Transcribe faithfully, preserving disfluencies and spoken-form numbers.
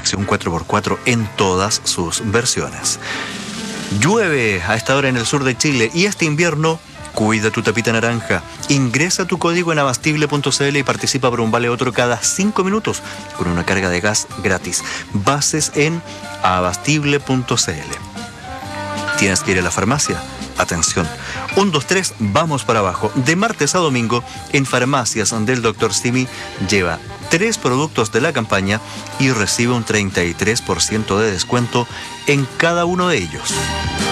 tracción cuatro por cuatro en todas sus versiones. Llueve a esta hora en el sur de Chile y este invierno cuida tu tapita naranja. Ingresa tu código en abastible punto c l y participa por un vale otro cada cinco minutos con una carga de gas gratis. Bases en abastible punto c l. ¿Tienes que ir a la farmacia? Atención. uno, dos, tres, vamos para abajo. De martes a domingo, en farmacias del doctor Simi, lleva tres productos de la campaña y recibe un treinta y tres por ciento de descuento en cada uno de ellos.